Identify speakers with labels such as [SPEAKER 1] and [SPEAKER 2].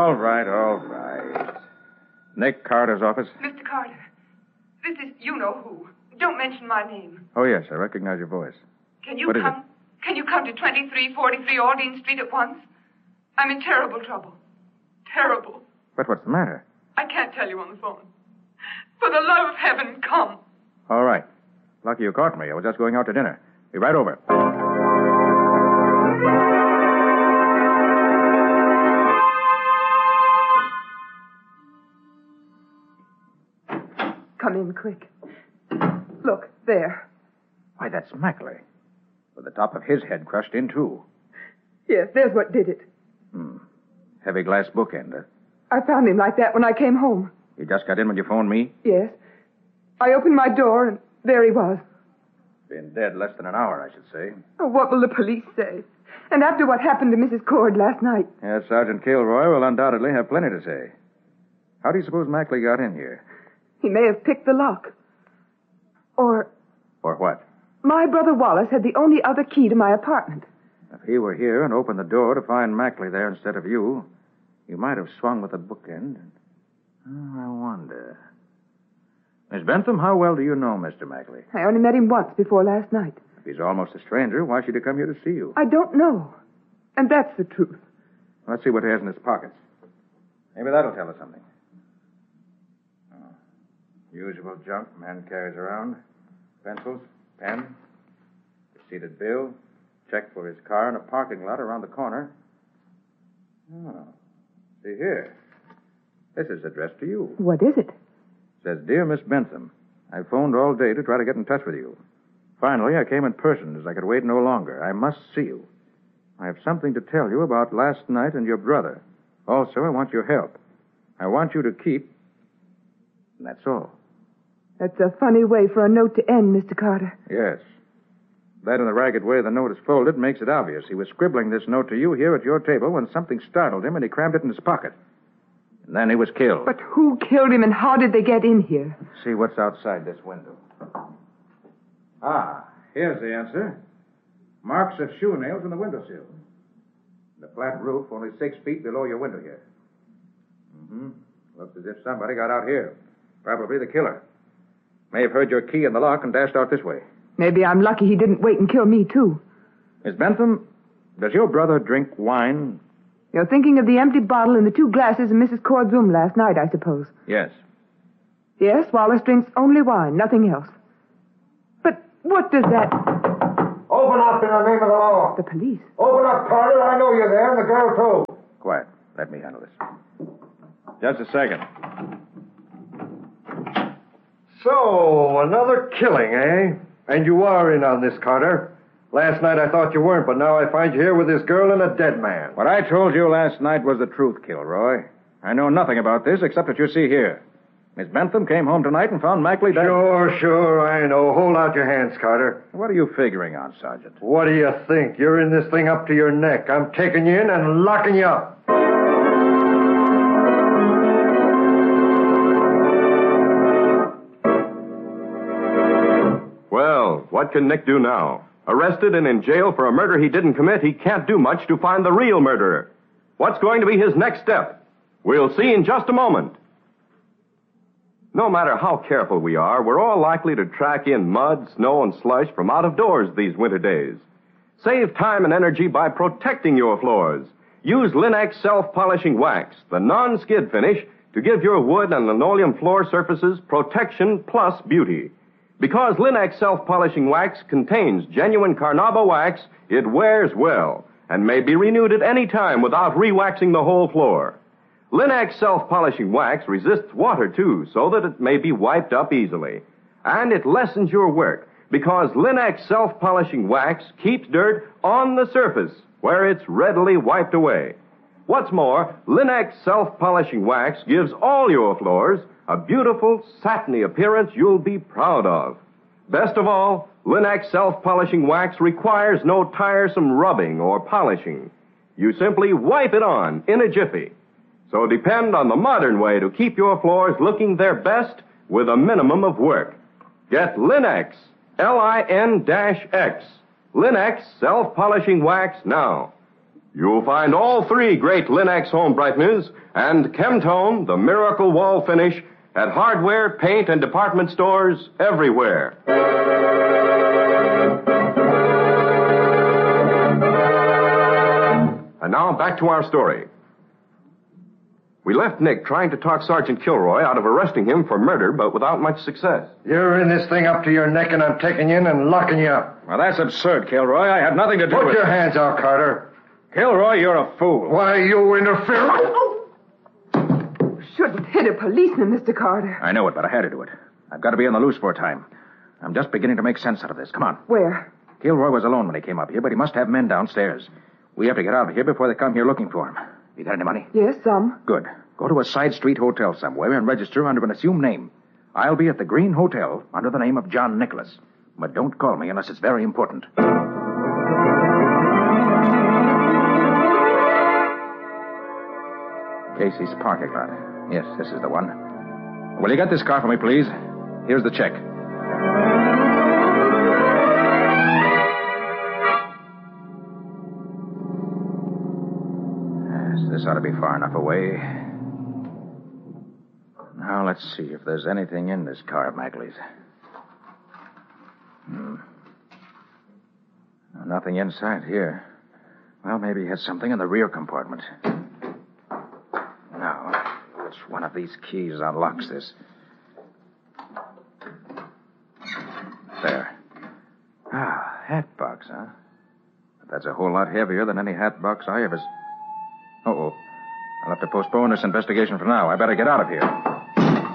[SPEAKER 1] All right. Nick Carter's office?
[SPEAKER 2] Mr. Carter, this is you-know-who. Don't mention my name.
[SPEAKER 1] Oh, yes, I recognize your voice.
[SPEAKER 2] Can you come to 2343 Aldine Street at once? I'm in terrible trouble. Terrible.
[SPEAKER 1] But what's the matter?
[SPEAKER 2] I can't tell you on the phone. For the love of heaven, come.
[SPEAKER 1] All right. Lucky you caught me. I was just going out to dinner. Be right over.
[SPEAKER 2] Come in quick. Look, there.
[SPEAKER 1] Why, that's Mackley. With the top of his head crushed in, too.
[SPEAKER 2] Yes, there's what did it.
[SPEAKER 1] Heavy glass bookend, huh?
[SPEAKER 2] I found him like that when I came home.
[SPEAKER 1] You just got in when you phoned me?
[SPEAKER 2] Yes. I opened my door, and there he was.
[SPEAKER 1] Been dead less than an hour, I should say.
[SPEAKER 2] Oh, what will the police say? And after what happened to Mrs. Cord last night.
[SPEAKER 1] Yes, Sergeant Kilroy will undoubtedly have plenty to say. How do you suppose Mackley got in here?
[SPEAKER 2] He may have picked the lock. Or
[SPEAKER 1] what?
[SPEAKER 2] my brother Wallace had the only other key to my apartment.
[SPEAKER 1] If he were here and opened the door to find Mackley there instead of you, he might have swung with the bookend. Oh, I wonder. Miss Bentham, how well do you know Mr. Mackley?
[SPEAKER 2] I only met him once before last night.
[SPEAKER 1] If he's almost a stranger, why should he come here to see you?
[SPEAKER 2] I don't know. And that's the truth.
[SPEAKER 1] Let's see what he has in his pockets. Maybe that'll tell us something. Oh. Usual junk man carries around. Pencils, pen, receipted bill, check for his car in a parking lot around the corner. Oh, see here. This is addressed to you.
[SPEAKER 2] What is it?
[SPEAKER 1] It says, Dear Miss Bentham, I phoned all day to try to get in touch with you. Finally, I came in person as I could wait no longer. I must see you. I have something to tell you about last night and your brother. Also, I want your help. I want you to keep... And that's all.
[SPEAKER 2] That's a funny way for a note to end, Mr. Carter.
[SPEAKER 1] Yes. That and the ragged way the note is folded makes it obvious. He was scribbling this note to you here at your table when something startled him and he crammed it in his pocket. And then he was killed.
[SPEAKER 2] But who killed him and how did they get in here?
[SPEAKER 1] Let's see what's outside this window. Ah, here's the answer. Marks of shoe nails on the windowsill. The flat roof only 6 feet below your window here. Looks as if somebody got out here. Probably the killer. May have heard your key in the lock and dashed out this way.
[SPEAKER 2] Maybe I'm lucky he didn't wait and kill me, too.
[SPEAKER 1] Miss Bentham, does your brother drink wine?
[SPEAKER 2] You're thinking of the empty bottle and the 2 glasses in Mrs. Cord's room last night, I suppose.
[SPEAKER 1] Yes.
[SPEAKER 2] Yes, Wallace drinks only wine, nothing else. But what does that...
[SPEAKER 3] Open up in the name of the law.
[SPEAKER 2] The police?
[SPEAKER 3] Open up, Carter. I know you're there, and the girl, too.
[SPEAKER 1] Quiet. Let me handle this. Just a second.
[SPEAKER 3] So, another killing, eh? And you are in on this, Carter. Last night I thought you weren't, but now I find you here with this girl and a dead man.
[SPEAKER 1] What I told you last night was the truth, Kilroy. I know nothing about this except what you see here. Miss Bentham came home tonight and found Mackley dead.
[SPEAKER 3] Sure, I know. Hold out your hands, Carter.
[SPEAKER 1] What are you figuring on, Sergeant?
[SPEAKER 3] What do you think? You're in this thing up to your neck. I'm taking you in and locking you up.
[SPEAKER 4] Well, what can Nick do now? Arrested and in jail for a murder he didn't commit, he can't do much to find the real murderer. What's going to be his next step? We'll see in just a moment. No matter how careful we are, we're all likely to track in mud, snow, and slush from out of doors these winter days. Save time and energy by protecting your floors. Use Linex self-polishing wax, the non-skid finish, to give your wood and linoleum floor surfaces protection plus beauty. Because Linex self-polishing wax contains genuine Carnauba wax, it wears well and may be renewed at any time without re-waxing the whole floor. Linex self-polishing wax resists water, too, so that it may be wiped up easily. And it lessens your work, because Linex self-polishing wax keeps dirt on the surface, where it's readily wiped away. What's more, Linex self-polishing wax gives all your floors a beautiful, satiny appearance you'll be proud of. Best of all, Linex self-polishing wax requires no tiresome rubbing or polishing. You simply wipe it on in a jiffy. So depend on the modern way to keep your floors looking their best with a minimum of work. Get Linex, Lin-X, Linex self-polishing wax now. You'll find all three great Linux home brighteners and Chemtone, the miracle wall finish, at hardware, paint, and department stores everywhere. And now back to our story. We left Nick trying to talk Sergeant Kilroy out of arresting him for murder, but without much success.
[SPEAKER 3] You're in this thing up to your neck, and I'm taking you in and locking you up.
[SPEAKER 1] Well, that's absurd, Kilroy. I had nothing to do with it.
[SPEAKER 3] Put your hands out, Carter.
[SPEAKER 1] Kilroy, you're a fool.
[SPEAKER 3] Why, you interfere.
[SPEAKER 5] Shouldn't hit a policeman, Mr. Carter.
[SPEAKER 1] I know it, but I had to do it. I've got to be on the loose for a time. I'm just beginning to make sense out of this. Come on.
[SPEAKER 5] Where?
[SPEAKER 1] Kilroy was alone when he came up here, but he must have men downstairs. We have to get out of here before they come here looking for him. You got any money?
[SPEAKER 5] Yes, some.
[SPEAKER 1] Good. Go to a side street hotel somewhere and register under an assumed name. I'll be at the Green Hotel under the name of John Nicholas. But don't call me unless it's very important. Casey's parking lot. Yes, this is the one. Will you get this car for me, please? Here's the check. Yes, this ought to be far enough away. Now, let's see if there's anything in this car, Magley's. Nothing inside here. Well, maybe he has something in the rear compartment. No. Which one of these keys unlocks this? There. Ah, hat box, huh? But that's a whole lot heavier than any hat box I ever... Uh-oh. I'll have to postpone this investigation for now. I better get out of here.